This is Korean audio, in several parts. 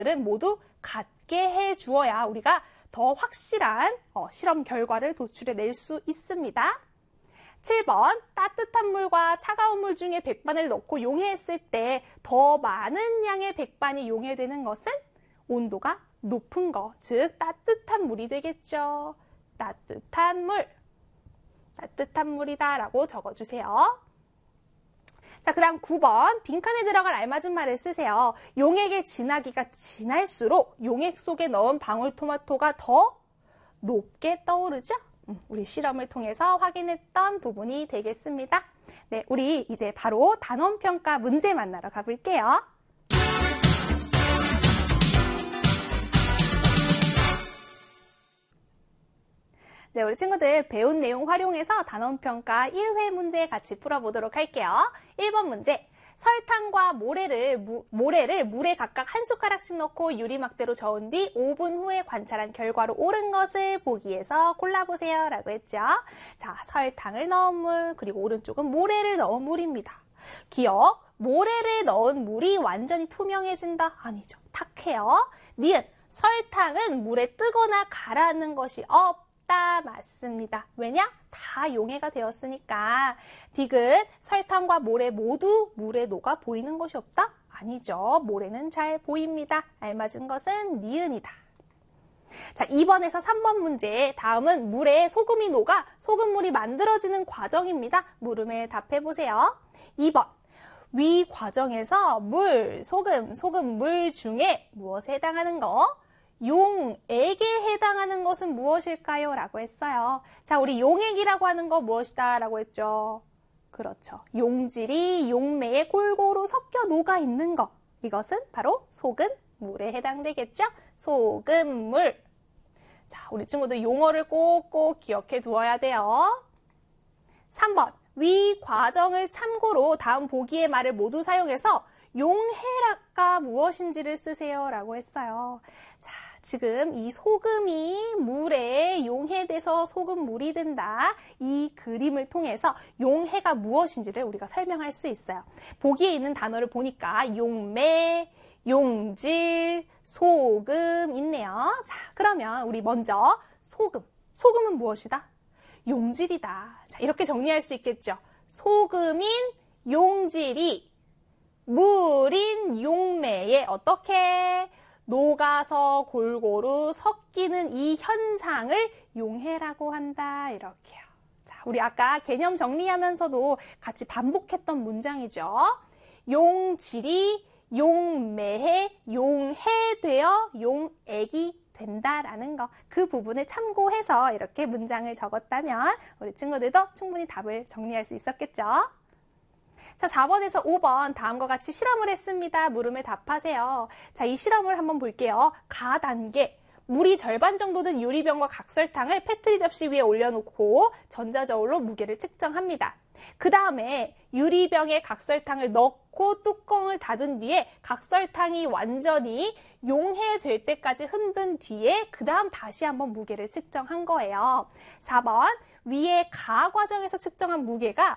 것들은 모두 같게 해주어야 우리가 더 확실한 실험 결과를 도출해낼 수 있습니다. 7번, 따뜻한 물과 차가운 물 중에 백반을 넣고 용해했을 때 더 많은 양의 백반이 용해되는 것은 온도가 높은 거, 즉 따뜻한 물이 되겠죠. 따뜻한 물, 따뜻한 물이다 라고 적어주세요. 자, 그 다음 9번, 빈칸에 들어갈 알맞은 말을 쓰세요. 용액의 진하기가 진할수록 용액 속에 넣은 방울토마토가 더 높게 떠오르죠? 우리 실험을 통해서 확인했던 부분이 되겠습니다. 네, 우리 이제 바로 단원평가 문제 만나러 가볼게요. 네, 우리 친구들 배운 내용 활용해서 단원평가 1회 문제 같이 풀어보도록 할게요. 1번 문제. 설탕과 모래를 물에 각각 한 숟가락씩 넣고 유리막대로 저은 뒤 5분 후에 관찰한 결과로 옳은 것을 보기에서 골라보세요 라고 했죠. 자, 설탕을 넣은 물, 그리고 오른쪽은 모래를 넣은 물입니다. 기억, 모래를 넣은 물이 완전히 투명해진다? 아니죠. 탁해요. 니은, 설탕은 물에 뜨거나 가라앉는 것이 없다. 맞습니다. 왜냐? 다 용해가 되었으니까. 디귿, 설탕과 모래 모두 물에 녹아 보이는 것이 없다? 아니죠. 모래는 잘 보입니다. 알맞은 것은 니은이다. 자, 2번에서 3번 문제. 다음은 물에 소금이 녹아 소금물이 만들어지는 과정입니다. 물음에 답해보세요. 2번. 위 과정에서 물, 소금, 물 중에 무엇에 해당하는 거? 용액에 해당하는 것은 무엇일까요? 라고 했어요. 자, 우리 용액이라고 하는 거 무엇이다? 라고 했죠. 그렇죠. 용질이 용매에 골고루 섞여 녹아 있는 것. 이것은 바로 소금물에 해당되겠죠? 소금물. 자, 우리 친구들 용어를 꼭꼭 기억해 두어야 돼요. 3번. 위 과정을 참고로 다음 보기의 말을 모두 사용해서 용해가 무엇인지를 쓰세요. 라고 했어요. 자, 지금 이 소금이 물에 용해돼서 소금물이 된다. 이 그림을 통해서 용해가 무엇인지를 우리가 설명할 수 있어요. 보기에 있는 단어를 보니까 용매, 용질, 소금 있네요. 자, 그러면 우리 먼저 소금은 무엇이다? 용질이다. 자, 이렇게 정리할 수 있겠죠. 소금인 용질이 물인 용매에 어떻게 녹아서 골고루 섞이는 이 현상을 용해라고 한다. 이렇게요. 자, 우리 아까 개념 정리하면서도 같이 반복했던 문장이죠. 용질이 용매에 용해되어 용액이 된다라는 거. 그 부분을 참고해서 이렇게 문장을 적었다면 우리 친구들도 충분히 답을 정리할 수 있었겠죠. 자, 4번에서 5번 다음과 같이 실험을 했습니다. 물음에 답하세요. 자, 이 실험을 한번 볼게요. 가 단계. 물이 절반 정도 된 유리병과 각설탕을 페트리 접시 위에 올려놓고 전자저울로 무게를 측정합니다. 그 다음에 유리병에 각설탕을 넣고 뚜껑을 닫은 뒤에 각설탕이 완전히 용해될 때까지 흔든 뒤에 그 다음 다시 한번 무게를 측정한 거예요. 4번, 위에 가 과정에서 측정한 무게가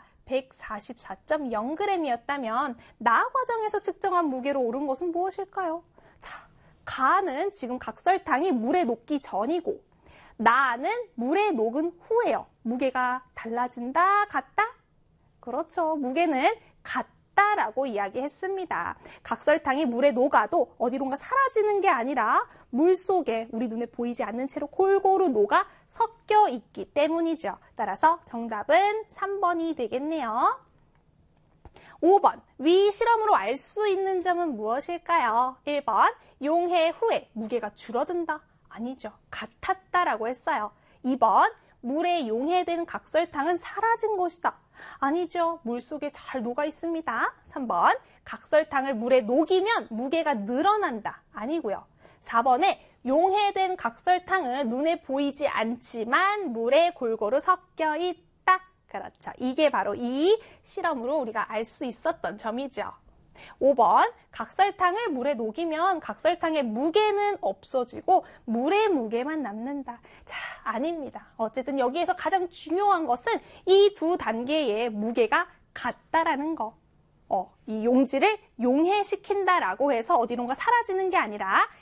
144.0g이었다면 나 과정에서 측정한 무게로 오른 것은 무엇일까요? 자, 가는 지금 각설탕이 물에 녹기 전이고 나는 물에 녹은 후예요. 무게가 달라진다, 같다? 그렇죠. 무게는 같다라고 이야기했습니다. 각설탕이 물에 녹아도 어디론가 사라지는 게 아니라 물속에 우리 눈에 보이지 않는 채로 골고루 녹아 섞여 있기 때문이죠. 따라서 정답은 3번이 되겠네요. 5번, 위 실험으로 알 수 있는 점은 무엇일까요? 1번, 용해 후에 무게가 줄어든다? 아니죠. 같았다라고 했어요. 2번, 물에 용해된 각설탕은 사라진 것이다. 아니죠. 물속에 잘 녹아 있습니다. 3번, 각설탕을 물에 녹이면 무게가 늘어난다. 아니고요. 4번에 용해된 각설탕은 눈에 보이지 않지만 물에 골고루 섞여 있다. 그렇죠. 이게 바로 이 실험으로 우리가 알 수 있었던 점이죠. 5번, 각설탕을 물에 녹이면 각설탕의 무게는 없어지고 물의 무게만 남는다. 자, 아닙니다. 어쨌든 여기에서 가장 중요한 것은 이 두 단계의 무게가 같다라는 거. 이 용질을 용해시킨다라고 해서 어디론가 사라지는 게 아니라